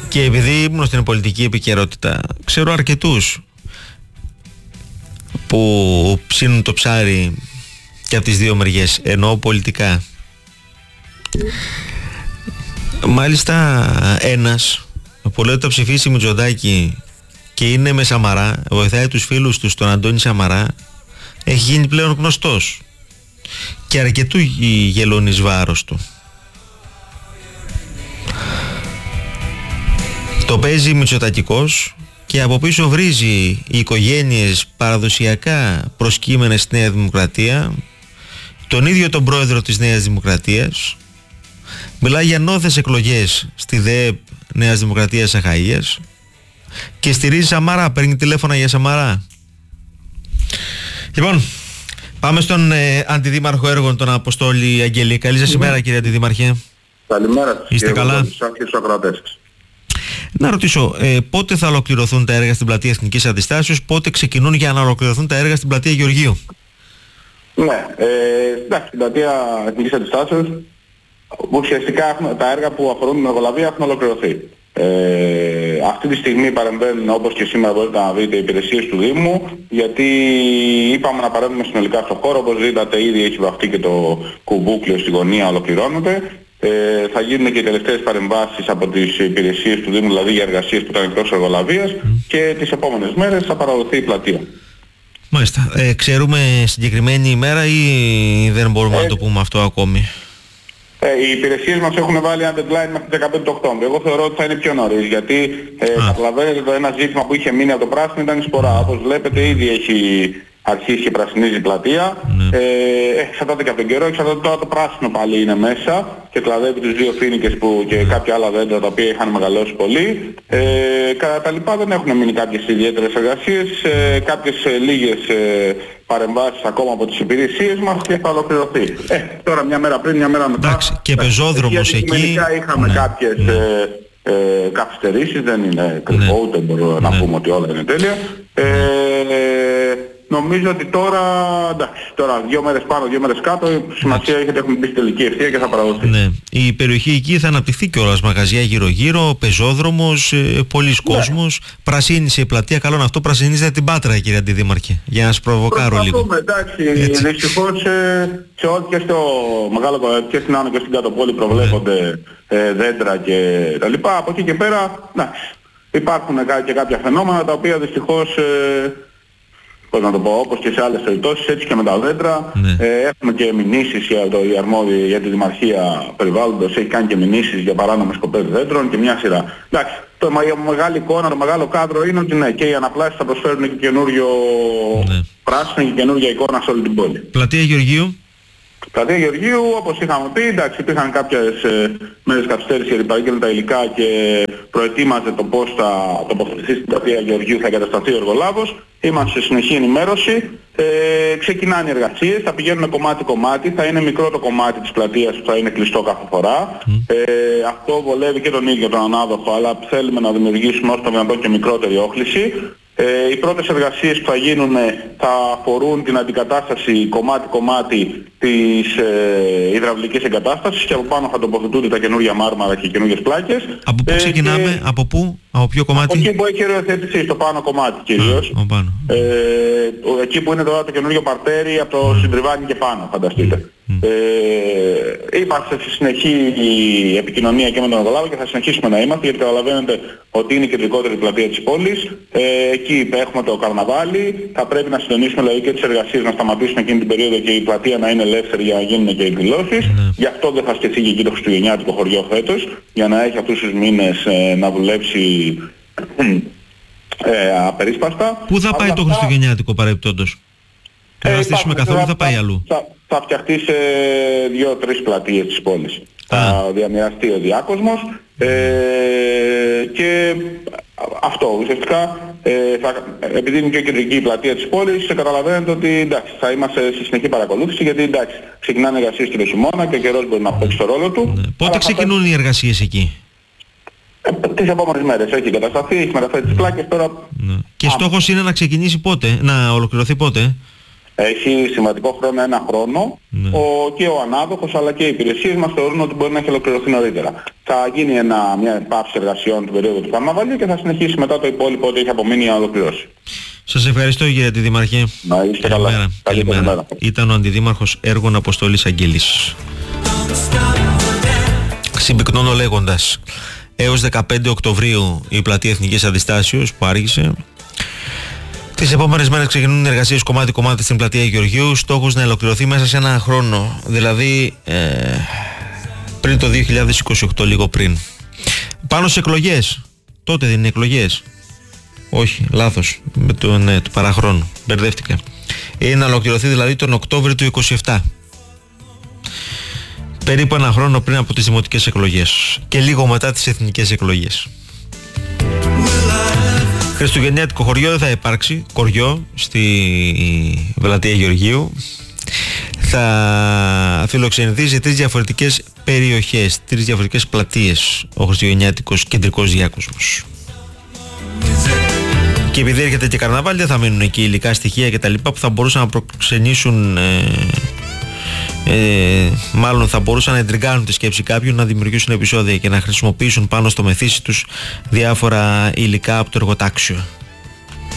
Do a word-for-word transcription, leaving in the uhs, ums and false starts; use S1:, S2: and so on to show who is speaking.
S1: Και επειδή ήμουν στην πολιτική επικαιρότητα, ξέρω αρκετούς που ψήνουν το ψάρι και από τις δύο μεριές, εννοώ πολιτικά. Μάλιστα ένας που λέει ότι θα ψηφίσει Μητσοτάκη και είναι με Σαμαρά, βοηθάει τους φίλους του τον Αντώνη Σαμαρά, έχει γίνει πλέον γνωστός και αρκετού γελώνει εις βάρος του. Το παίζει Μητσοτακικός και από πίσω βρίζει οι οικογένειες παραδοσιακά προσκύμενες στη Νέα Δημοκρατία, τον ίδιο τον πρόεδρο της Νέας Δημοκρατίας, μιλάει για νόθες εκλογές στη ΔΕΕΠ Νέας Δημοκρατίας Αχαΐας και στηρίζει Σαμαρά, παίρνει τηλέφωνα για Σαμαρά. Λοιπόν, πάμε στον ε, Αντιδήμαρχο Έργων, τον Αποστόλη Αγγελή. Καλή σας ημέρα, κύριε Αντιδήμαρχε.
S2: Καλημέρα σας.
S1: Είστε καλά? Να ρωτήσω, ε, πότε θα ολοκληρωθούν τα έργα στην πλατεία Εθνικής Αντιστάσεως, πότε ξεκινούν για να ολοκληρωθούν τα έργα στην πλατεία Γεωργίου?
S2: Ναι, ε, εντάξει, στην πλατεία Εθνικής Αντιστάσεως ουσιαστικά έχουν, τα έργα που αφορούν την εργολαβία έχουν ολοκληρωθεί. Ε, αυτή τη στιγμή παρεμβαίνουν, όπως και σήμερα μπορείτε να δείτε, οι υπηρεσίες του Δήμου, γιατί είπαμε να παρέμβουμε συνολικά στον χώρο. Όπως είδατε, ήδη έχει βαφτεί και το κουβούκλιο στη γωνία, ολοκληρώνεται. Ε, θα γίνουν και οι τελευταίες παρεμβάσεις από τις υπηρεσίες του Δήμου, δηλαδή για εργασίες που ήταν εκτός εργολαβίας, mm. και τις επόμενες μέρες θα παραδοθεί η πλατεία.
S1: Μάλιστα. Ε, ξέρουμε συγκεκριμένη ημέρα ή δεν μπορούμε ε, να το πούμε αυτό ακόμη?
S2: Ε, οι υπηρεσίες μας έχουν βάλει ένα deadline μέχρι δεκαπέντε Οκτώβρη. Εγώ θεωρώ ότι θα είναι πιο νωρίς, γιατί ε, καταλαβαίνετε, το ένα ζήτημα που είχε μείνει από το πράσινο ήταν η σπορά. Όπως βλέπετε, ήδη έχει αρχίσει και πρασινίζει η πλατεία. Ναι. Ε, εξαρτάται και από τον καιρό, εξαρτάται τώρα το πράσινο πάλι είναι μέσα και κλαδεύει τους δύο φοίνικες που, και κάποια άλλα δέντρα τα οποία είχαν μεγαλώσει πολύ. Ε, κατά τα λοιπά δεν έχουν μείνει κάποιες ιδιαίτερες εργασίες, ε, κάποιες ε, λίγες ε, παρεμβάσεις ακόμα από τις υπηρεσίες μας και θα ολοκληρωθεί. Ε, τώρα μια μέρα πριν, μια μέρα μετά.
S1: Εντάξει, και πεζόδρομος εκεί.
S2: Γενικά είχαμε ναι. κάποιες ναι. Ε, ε, καθυστερήσεις, δεν είναι κρυφό, ναι. ούτε μπορούμε ναι. να πούμε ότι όλα είναι τέλεια. Ε, Νομίζω ότι τώρα, εντάξει, τώρα δύο μέρες πάνω, δύο μέρες κάτω, σημασία έχει ότι έχουμε μπει στη τελική ευθεία και θα παραδοθεί.
S1: Ναι. Η περιοχή εκεί θα αναπτυχθεί κιόλας, μαγαζιά γύρω-γύρω, πεζόδρομος, ε, πολλής ναι. κόσμος, πρασίνισε η πλατεία, καλό είναι αυτό, πρασινίζεται την Πάτρα, κύριε Αντιδήμαρχε, για να σας προβοκάρω λίγο.
S2: Εντάξει, δυστυχώς ε, σε ό,τι και στο μεγάλο και στην Άνω και στην Κάτω Πόλη προβλέπονται ναι. ε, δέντρα και τα λοιπά, από εκεί και πέρα, εντάξει, υπάρχουν και κάποια φαινόμενα τα οποία δυστυχώς ε, πώς να το πω, όπως και σε άλλες περιπτώσεις, έτσι και με τα δέντρα. Ναι. Ε, έχουμε και μηνύσεις για το η αρμόδια για τη Δημαρχία Περιβάλλοντος, έχει κάνει και μηνύσεις για παράνομες κοπές δέντρων και μια σειρά. Εντάξει, το μεγάλη εικόνα, το μεγάλο κάδρο είναι ότι ναι, και οι αναπλάσεις θα προσφέρουν και καινούριο ναι. πράσινο και καινούργια εικόνα σε όλη την πόλη.
S1: Πλατεία Γεωργίου.
S2: Πλατεία Γεωργίου, όπως είχαμε πει, εντάξει, υπήρχαν κάποιες ε, μέρες καθυστέρηση γιατί παρήγγελνε τα υλικά και προετοίμαζε το πώς θα τοποθετηθεί στην πλατεία Γεωργίου, θα εγκατασταθεί ο εργολάβος. Είμαστε σε συνεχή ενημέρωση. Ε, ξεκινάνε οι εργασίες, θα πηγαίνουν κομμάτι-κομμάτι, θα είναι μικρό το κομμάτι της πλατείας που θα είναι κλειστό κάθε φορά. Mm. Ε, αυτό βολεύει και τον ίδιο τον ανάδοχο, αλλά θέλουμε να δημιουργήσουμε όσο το δυνατόν και μικρότερη όχληση. Ε, οι πρώτες εργασίες που θα γίνουν θα αφορούν την αντικατάσταση κομμάτι-κομμάτι της ε, υδραυλικής εγκατάστασης και από πάνω θα τοποθετούνται τα καινούργια μάρμαρα και οι καινούργιες πλάκες.
S1: Από πού ξεκινάμε, ε, από πού, από ποιο κομμάτι?
S2: Από εκεί που έχει οριοθέτηση, στο πάνω κομμάτι κυρίως.
S1: Α, πάνω.
S2: Ε, εκεί που είναι τώρα το καινούργιο παρτέρι από το mm. συντριβάνι και πάνω, φανταστείτε. Mm. Ε, είμαστε σε συνεχή επικοινωνία και με τον εργολάβο και θα συνεχίσουμε να είμαστε, γιατί καταλαβαίνετε ότι είναι η κεντρικότερη πλατεία της πόλης. Ε, εκεί έχουμε το καρναβάλι, θα πρέπει να συντονίσουμε δηλαδή και τις εργασίες να σταματήσουν εκείνη την περίοδο και η πλατεία να είναι ελεύθερη για να γίνουν και οι εκδηλώσεις. Mm. Γι' αυτό δεν θα σκεφτεί και εκεί το χριστουγεννιάτικο χωριό φέτος, για να έχει αυτούς τους μήνες ε, να δουλέψει ε, απερίσπαστα.
S1: Πού θα πάει το χριστουγεννιάτικο παρεμπιπτόντως? Θα ε, στήσουμε καθόλου ή θα πάει αλλού?
S2: Θα, θα φτιαχτεί σε δύο-τρεις πλατείες της πόλης. Α. Θα διαμοιραστεί ο διάκοσμος ε, και αυτό ουσιαστικά ε, θα, επειδή είναι και η κεντρική πλατεία της πόλης, καταλαβαίνετε ότι εντάξει, θα είμαστε σε συνεχή παρακολούθηση, γιατί εντάξει, ξεκινάνε εργασίες και το χειμώνα και ο καιρός μπορεί να παίξει το ρόλο του.
S1: Ναι. Πότε ξεκινούν θα... οι εργασίες εκεί?
S2: Τις επόμενες μέρες έχει κατασταθεί, έχει μεταφέρει τις πλάκες τώρα.
S1: Ναι. Και στόχος είναι να ξεκινήσει πότε, να ολοκληρωθεί πότε?
S2: Έχει σημαντικό χρόνο, ένα χρόνο. Ναι. Ο, και ο ανάδοχος αλλά και οι υπηρεσίες μας θεωρούν ότι μπορεί να έχει ολοκληρωθεί νωρίτερα. θα γίνει ένα, μια πάυση εργασιών του περίοδου του καρναβαλιού και θα συνεχίσει μετά το υπόλοιπο ότι έχει απομείνει για να ολοκληρώσει.
S1: Σας ευχαριστώ κύριε Αντιδήμαρχε.
S2: Να είστε καλά.
S1: Καλημέρα. Καλημέρα. Ήταν ο Αντιδήμαρχος Έργων Αποστόλης Αγγέλης. Συμπυκνώνω λέγοντας, έως δεκαπέντε Οκτωβρίου η πλατεία Εθνικής Αντιστάσεως που άργησε. Τις επόμενες μέρες ξεκινούν οι εργασίες κομμάτι-κομμάτι στην πλατεία Γεωργίου. Στόχος να ολοκληρωθεί μέσα σε ένα χρόνο, δηλαδή ε, πριν το δύο χιλιάδες είκοσι οκτώ, λίγο πριν. Πάνω στις εκλογές. Τότε δεν είναι εκλογές. Όχι, λάθος. Με το, ναι, του παραχρόνου. Μπερδεύτηκα. Είναι να ολοκληρωθεί δηλαδή τον Οκτώβριο του είκοσι επτά. Περίπου ένα χρόνο πριν από τις δημοτικές εκλογές. Και λίγο μετά τις εθνικές εκλογές. Χριστουγεννιάτικο χωριό δεν θα υπάρξει. Κοριό στη πλατεία Γεωργίου. Θα φιλοξενηθεί σε τρεις διαφορετικές περιοχές, τρεις διαφορετικές πλατείες ο χριστουγεννιάτικος κεντρικός διάκοσμος. Και επειδή έρχεται και καρναβάλι, δεν θα μείνουν εκεί υλικά στοιχεία και τα λοιπά που θα μπορούσαν να προξενήσουν, ε, ε, μάλλον θα μπορούσαν να εντριγκάνουν τη σκέψη κάποιων, να δημιουργήσουν επεισόδια και να χρησιμοποιήσουν πάνω στο μεθύσι τους διάφορα υλικά από το εργοτάξιο.